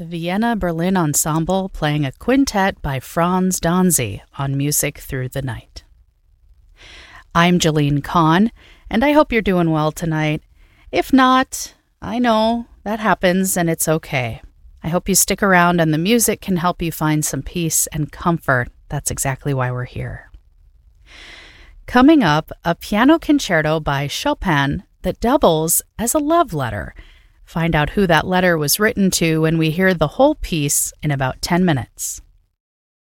the Vienna Berlin Ensemble playing a quintet by Franz Donzi on Music Through the Night. I'm Jolene Kahn, and I hope you're doing well tonight. If not, I know that happens and it's okay. I hope you stick around and the music can help you find some peace and comfort. That's exactly why we're here. Coming up, a piano concerto by Chopin that doubles as a love letter. Find out who that letter was written to when we hear the whole piece in about 10 minutes.